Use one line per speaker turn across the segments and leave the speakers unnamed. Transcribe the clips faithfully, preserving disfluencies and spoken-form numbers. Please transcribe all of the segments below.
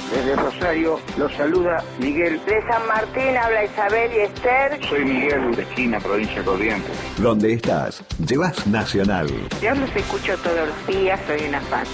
Desde Rosario los saluda Miguel.
De San Martín habla Isabel y Esther.
Soy Miguel de Esquina, provincia de Corrientes.
Donde estás, llevas Nacional.
Yo los escucho todos los días, soy una fan.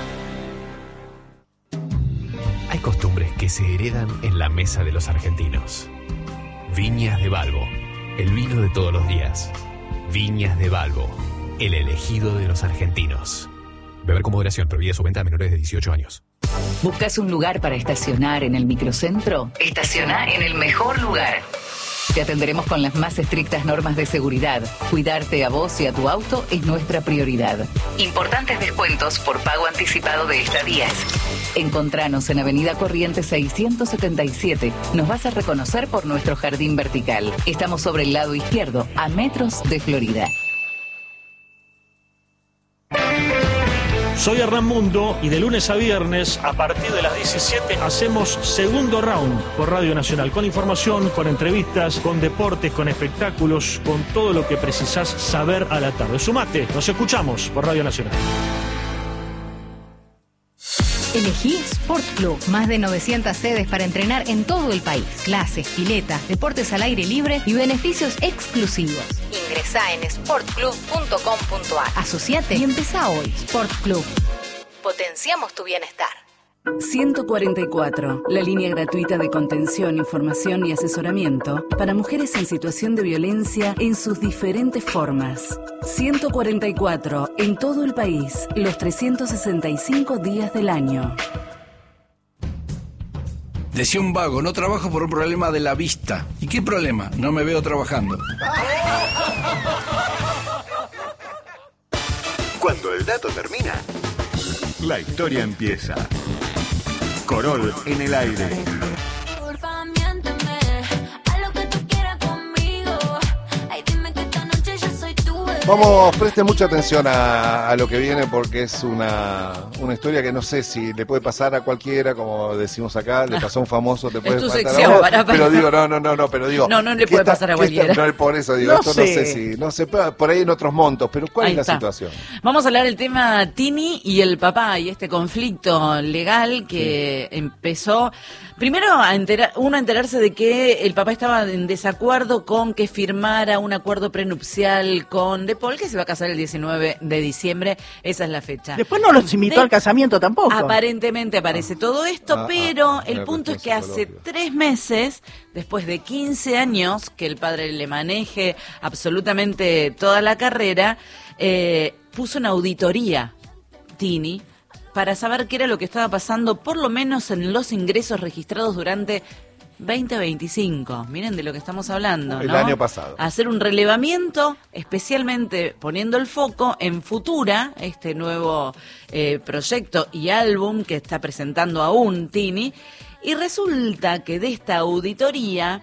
Hay costumbres que se heredan en la mesa de los argentinos. Viñas de Balbo, el vino de todos los días. Viñas de Balbo, el elegido de los argentinos. Beber con moderación, prohibida su venta a menores de dieciocho años.
¿Buscas un lugar para estacionar en el microcentro? Estaciona en el mejor lugar. Te atenderemos con las más estrictas normas de seguridad. Cuidarte a vos y a tu auto es nuestra prioridad. Importantes descuentos por pago anticipado de estadías. Encontranos en Avenida Corrientes seiscientos setenta y siete. Nos vas a reconocer por nuestro jardín vertical. Estamos sobre el lado izquierdo, a metros de Florida.
Soy Hernán Mundo y de lunes a viernes, a partir de las diecisiete, hacemos Segundo Round por Radio Nacional. Con información, con entrevistas, con deportes, con espectáculos, con todo lo que precisás saber a la tarde. Sumate, nos escuchamos por Radio Nacional.
Elegí Sport Club. Más de novecientas sedes para entrenar en todo el país. Clases, piletas, deportes al aire libre y beneficios exclusivos. Ingresá en sport club punto com punto a r. Asociate y empezá hoy. Sport Club. Potenciamos tu bienestar.
ciento cuarenta y cuatro, la línea gratuita de contención, información y asesoramiento para mujeres en situación de violencia en sus diferentes formas. ciento cuarenta y cuatro, en todo el país, los trescientos sesenta y cinco días del año.
Decía un vago, no trabajo por un problema de la vista. ¿Y qué problema? No me veo trabajando.
Cuando el dato termina, la historia empieza. Corol en el aire.
Porfa, miénteme, a lo que tú quieras conmigo. Ay, dime que esta noche yo soy tu bebé.
Vamos, presten mucha atención a, a lo que viene porque es una, una historia que no sé si le puede pasar a cualquiera, como decimos acá, le pasó a un famoso, te puede
es tu
pasar
sección,
a vos,
para, para.
pero digo, no, no, no, no, pero digo...
No, no le puede
está,
pasar a cualquiera.
Está, no, por eso digo,
No
esto
sé.
no sé si, no sé, por ahí en otros montos, pero ¿cuál
Ahí
es la
está.
situación?
Vamos a hablar del tema Tini y el papá y este conflicto legal que sí. empezó... Primero, a enterar, uno a enterarse de que el papá estaba en desacuerdo con que firmara un acuerdo prenupcial con De Paul, que se va a casar el diecinueve de diciembre, esa es la fecha.
Después no los invitó
de,
al casamiento tampoco.
Aparentemente aparece
ah.
todo esto,
ah,
pero
ah,
el punto es que hace tres meses, después de quince años, que el padre le maneje absolutamente toda la carrera, eh, puso una auditoría, Tini, para saber qué era lo que estaba pasando, por lo menos en los ingresos registrados durante veinte veinticinco. Miren de lo que estamos hablando, ¿no?
El año pasado.
Hacer un relevamiento, especialmente poniendo el foco en Futura, este nuevo eh, proyecto y álbum que está presentando aún Tini, y resulta que de esta auditoría,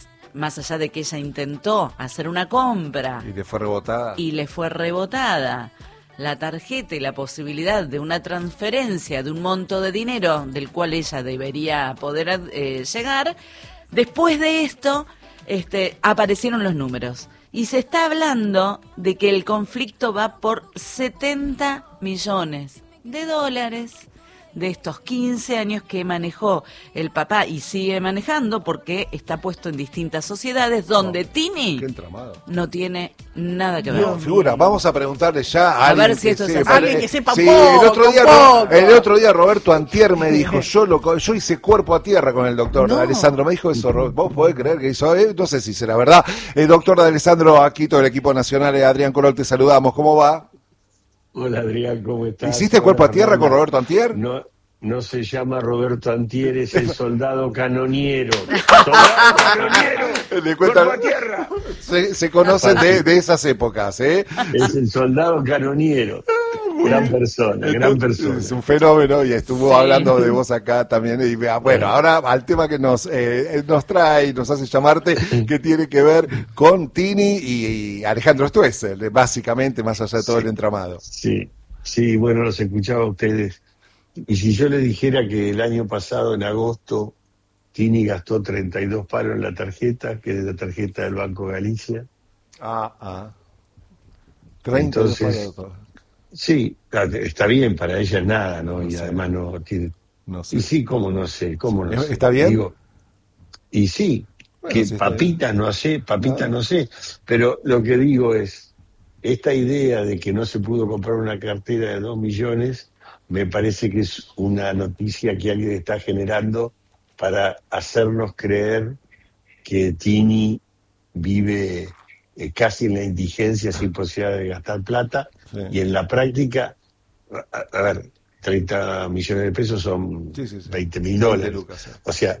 más allá de que ella intentó hacer una compra...
Y le fue rebotada.
Y le fue rebotada la tarjeta y la posibilidad de una transferencia de un monto de dinero del cual ella debería poder eh, llegar, después de esto este, aparecieron los números. Y se está hablando de que el conflicto va por setenta millones de dólares de estos quince años que manejó el papá y sigue manejando porque está puesto en distintas sociedades donde no, Tini no tiene nada que ver.
No, figura, vamos a preguntarle ya a,
a
alguien
ver si esto
que
es
sepa.
así.
Alguien que sepa
sí,
poco,
el otro día
poco.
el otro día Roberto Antier me dijo, yo lo yo hice cuerpo a tierra con el doctor no. Alessandro, me dijo eso, vos podés creer que hizo, eh? No sé si será verdad. El doctor Alessandro, aquí todo el equipo nacional, Adrián Corol, te saludamos, ¿cómo va?
Hola Adrián, ¿cómo estás?
¿Hiciste cuerpo a tierra con Roberto Antier?
No, no se llama Roberto Antier, es el soldado canoniero. ¡Soldado canoniero!
Le cuenta,
¡Cuerpo a tierra!
Se, se conocen de, de esas épocas, ¿eh?
Es el soldado canoniero. Gran persona, gran persona.
Es un fenómeno y estuvo sí. hablando de vos acá también. Y bueno, ahora al tema que nos eh, nos trae y nos hace llamarte, que tiene que ver con Tini y, y Alejandro Stoessel, básicamente, más allá de todo sí. el entramado.
Sí, sí, bueno, los escuchaba a ustedes. Y si yo le dijera que el año pasado, en agosto, Tini gastó treinta y dos palos en la tarjeta, que es la tarjeta del Banco Galicia.
Ah, ah. treinta y dos
Entonces,
palos.
Sí, está bien, para ella es nada, ¿no? Y además no tiene,
No sé.
Y sí, cómo no sé, cómo no sé.
¿Está bien?
Digo, y sí,
Bueno,
que
sí está
papita no sé, papita
No.
no sé. Pero lo que digo es, esta idea de que no se pudo comprar una cartera de dos millones, me parece que es una noticia que alguien está generando para hacernos creer que Tini vive eh, casi en la indigencia sin posibilidad de gastar plata,
Sí.
y en la práctica, a, a ver, treinta millones de pesos son
Sí, sí, sí.
veinte mil
veinte
dólares.
lucas, sí.
O sea,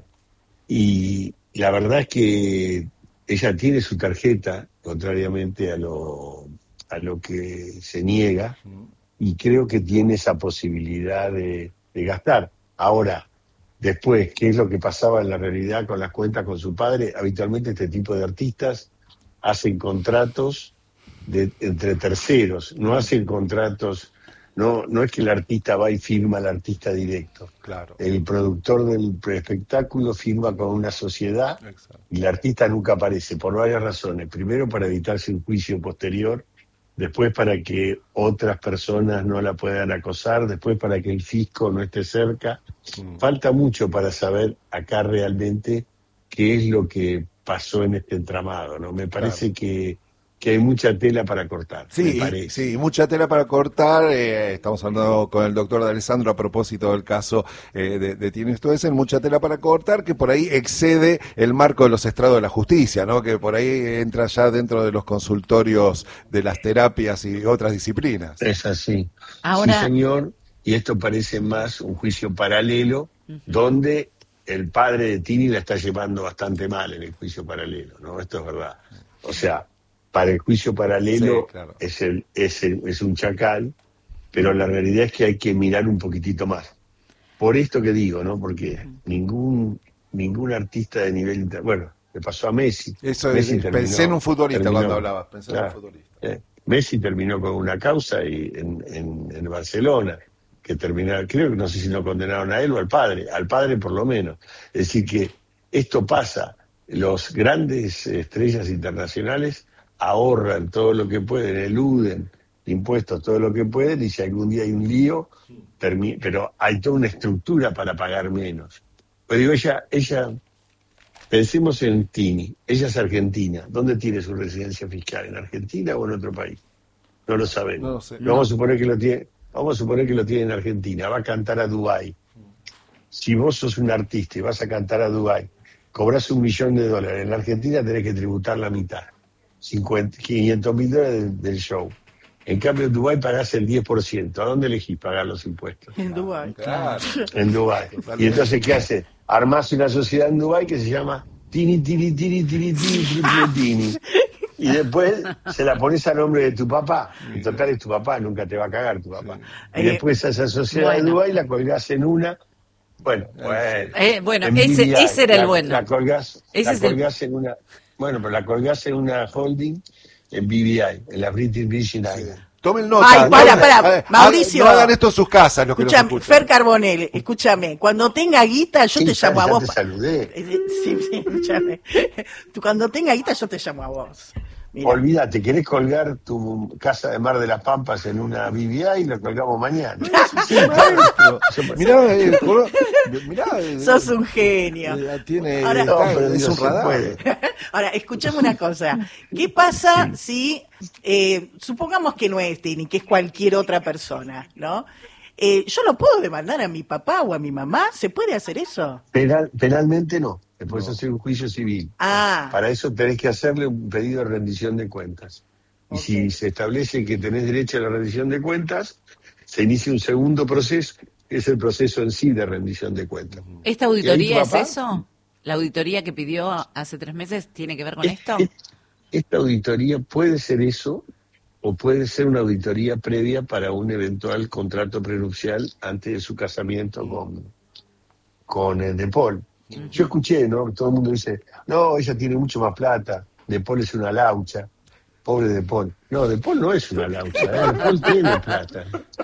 y la verdad es que ella tiene su tarjeta, contrariamente a lo, a lo que se niega, y creo que tiene esa posibilidad de, de gastar. Ahora, después, ¿qué es lo que pasaba en la realidad con las cuentas con su padre? Habitualmente este tipo de artistas hacen contratos de, entre terceros, no hacen contratos, no, no es que el artista va y firma al artista directo.
Claro.
El productor del espectáculo firma con una sociedad.
Exacto.
Y el artista nunca aparece, por varias razones. Primero, para evitarse un juicio posterior. Después, para que otras personas no la puedan acosar. Después, para que el fisco no esté cerca.
Mm.
Falta mucho para saber acá realmente qué es lo que pasó en este entramado, ¿no? Me parece
Claro.
que, que hay mucha tela para cortar.
Sí,
me
y-
parece.
sí, mucha tela para cortar. Eh, estamos hablando con el doctor de Alessandro a propósito del caso eh, de, de Tini Stoessel. Mucha tela para cortar que por ahí excede el marco de los estrados de la justicia, ¿no? Que por ahí entra ya dentro de los consultorios de las terapias y otras disciplinas.
Es así.
Ahora-
Sí, señor, y esto parece más un juicio paralelo,
Ujú.
donde el padre de Tini la está llevando bastante mal en el juicio paralelo, ¿no? Esto es verdad. O sea, para el juicio paralelo
Sí, claro.
es, el, es, el- es un chacal, pero la realidad es que hay que mirar un poquitito más. Por esto que digo, ¿no? Porque ningún ningún artista de nivel inter... Bueno, le pasó a Messi.
Eso
Messi
es,
terminó-
pensé en un futbolista
terminó-
cuando hablabas, pensé en un
Claro.
futbolista.
Eh, Messi terminó con una causa y en, en, en Barcelona, que terminaron, creo que no sé si no condenaron a él o al padre, al padre por lo menos. Es decir, que esto pasa, los grandes estrellas internacionales ahorran todo lo que pueden, eluden impuestos todo lo que pueden, y si algún día hay un lío, termi- pero hay toda una estructura para pagar menos. Pues digo, ella, ella, pensemos en Tini, ella es argentina. ¿Dónde tiene su residencia fiscal? ¿En Argentina o en otro país? No lo sabemos.
No lo sé.
Vamos a suponer que lo tiene, vamos a suponer que lo tiene en Argentina, va a cantar a Dubái. Si vos sos un artista y vas a cantar a Dubái, cobras un millón de dólares. En la Argentina tenés que tributar la mitad, cincuenta, quinientos mil dólares del, del show. En cambio, en Dubái pagás el diez por ciento. ¿A dónde elegís pagar los impuestos?
En Dubái.
Claro.
En Dubái.
Totalmente.
Y entonces, ¿qué hace? Armás una sociedad en Dubái que se llama Tini, Tini, Tini, Tini, Tini, Triple Tini. Y después se la pones a nombre de tu papá. En total es tu papá, nunca te va a cagar tu papá. Y
Eh,
después a esa sociedad
bueno.
de Dubái la colgás en una. Bueno, bueno.
Eh, bueno,
en
ese-
B V I.
ese era el
La-
bueno.
La colgás,
Ese
la
es el-
colgás en una. Bueno, pero la colgás en una holding en B V I, en la British Virgin Islands.
Tomen nota.
Ay, para,
no,
para,
eh,
Mauricio.
No hagan esto en sus casas, los que nos
Escúchame,
escuchan.
Fer Carbonell, escúchame, cuando tenga guita yo te
Sí,
llamo a
ya
vos.
te saludé.
Eh, Sí, sí, escúchame. Tú cuando tenga guita yo te llamo a vos. Mira.
Olvídate, ¿querés colgar tu casa de Mar de las Pampas en una B V I? Lo colgamos mañana.
Sí, maestro. Mirá, eh, colo- mirá, eh,
Sos un genio.
eh, tiene,
Ahora-
está-
No, pero
es
digo,
un
se
radar.
puede.
Ahora, escuchame una cosa. ¿Qué pasa si, eh, supongamos que no es Tini, que es cualquier otra persona, ¿no? Eh, ¿Yo lo puedo demandar a mi papá o a mi mamá? ¿Se puede hacer eso?
Penal- penalmente no, después hacer un juicio civil.
Ah,
Para eso tenés que hacerle un pedido de rendición de cuentas. Y
Ok.
si se establece que tenés derecho a la rendición de cuentas, se inicia un segundo proceso, que es el proceso en sí de rendición de cuentas.
¿Esta
¿Y
auditoría
ahí
es
tu papá?
eso? ¿La auditoría que pidió hace tres meses tiene que ver con
Es-
esto?
es- Esta auditoría puede ser eso, o puede ser una auditoría previa para un eventual contrato prenupcial antes de su casamiento con, con el De Paul. Yo escuché, ¿no? Todo el mundo dice, no, ella tiene mucho más plata, De Paul es una laucha, pobre De Paul. No, De Paul no es una laucha, ¿eh? De Paul tiene plata.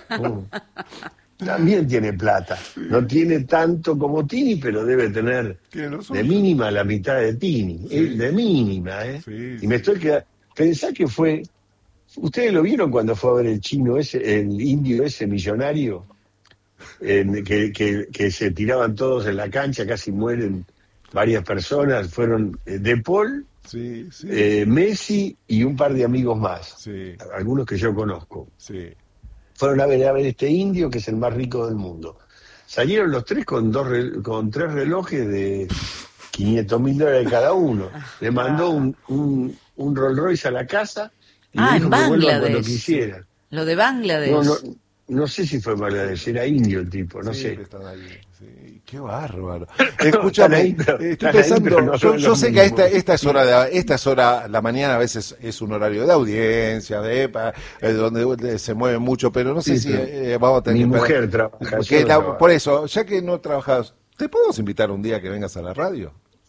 Mm. También tiene plata. No tiene tanto como Tini, pero debe tener
Tiene lo suyo.
de mínima la mitad de Tini.
Sí.
Eh, De mínima, ¿eh?
Sí,
Y me estoy quedando... Pensá que fue... ¿Ustedes lo vieron cuando fue a ver el chino ese, el indio ese millonario? en, que, que, que se tiraban todos en la cancha, casi mueren varias personas, fueron eh, De Paul,
sí, sí.
Eh, Messi y un par de amigos más,
sí.
algunos que yo conozco.
Sí.
Fueron a ver a ver este indio que es el más rico del mundo. Salieron los tres con dos con tres relojes de quinientos mil dólares cada uno. Le mandó un, un, un Rolls Royce a la casa y
Ah,
le dijo
en
que vuelvan cuando
Bangladesh.
quisiera.
Lo de Bangladesh.
No, no, no sé si fue Bangladesh, era indio el tipo, no
Sí,
sé.
están ahí, sí. Qué bárbaro. Escúchame,
ahí, pero-
estoy
están ahí,
pensando,
pero no
yo,
son
yo
los
sé que a esta,
mismos.
esta es hora de, esta es hora, la mañana a veces es un horario de audiencia, de pa- eh, donde se mueve mucho, pero no sé
Sí,
si
pero
eh, vamos a tener
mi
que
mujer
esperar-
trabaja, yo
que
no
la-
trabajo.
por eso, ya que no trabajas, ¿te podemos invitar un día que vengas a la radio?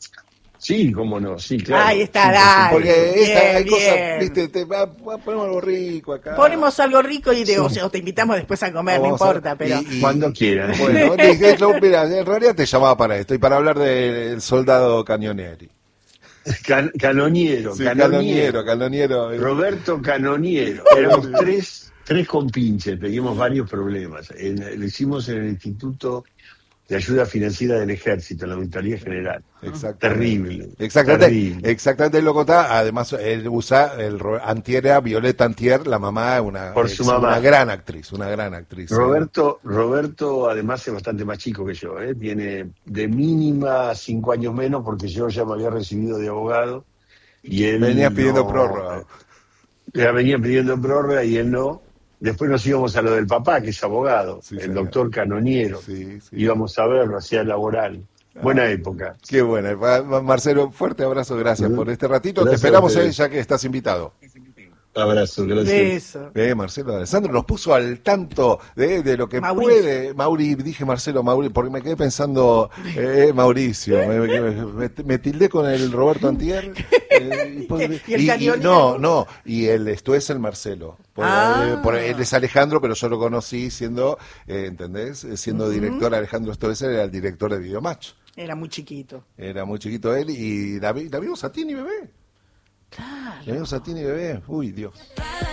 Sí, cómo no, sí, claro.
Ahí está,
Sí, por
dale.
supuesto.
Porque esta,
Bien,
hay cosas,
bien.
viste, te, va, va- ponemos algo rico acá.
Ponemos algo rico y de, o, sea, o te invitamos después a comer, no
Vamos a-
importa, pero...
y- y-
Cuando quieran.
Bueno, dije, yo, mira, en realidad te llamaba para esto y para hablar del soldado Cañonieri.
Can- canoniero,
Sí,
canoniero.
canoniero, canoniero.
Roberto Canoniero. Éramos tres, tres compinches, teníamos varios problemas. En- lo hicimos en el Instituto de Ayuda Financiera del Ejército, en la Auditoría General. Terrible.
Exactamente,
terrible.
exactamente lo contaba. Además, él usa el ro- Antier, era Violeta Antier, la mamá, una,
Por su
ex-
mamá.
una gran actriz, una gran actriz.
Roberto, Roberto además es bastante más chico que yo, ¿eh? Tiene de mínima cinco años menos porque yo ya me había recibido de abogado y él
Venías pidiendo
no-
prórroga.
Ya venía pidiendo prórroga y él no. Después nos íbamos a lo del papá, que es abogado,
Sí,
el
señor.
doctor Canoniero.
Sí, sí.
Íbamos a verlo, hacía laboral. Buena época.
Qué buena. Va- va- Marcelo, fuerte abrazo, gracias
Ujú.
por este ratito.
Gracias
Te esperamos
a ustedes.
eh, ya que estás invitado.
Abrazo, gracias.
Beso.
Eh, Marcelo Alessandro nos puso al tanto de, de lo que
Mauricio.
puede. Mauri, dije Marcelo Mauri, porque me quedé pensando, eh, Mauricio, me, me- me- me tildé con el Roberto Antier. eh, y, pues-
Y el
y- y-
Cañoniero.
no, no, y el esto es el Marcelo. Por,
Ah.
eh, por- él es Alejandro, pero yo lo conocí siendo, eh, ¿entendés? Eh, Siendo director, Alejandro Stoesser era el director de Videomatch.
Era muy chiquito.
Era muy chiquito él y la, vi- la vimos a Tini Bebé.
Claro.
La vimos a Tini Bebé. Uy, Dios.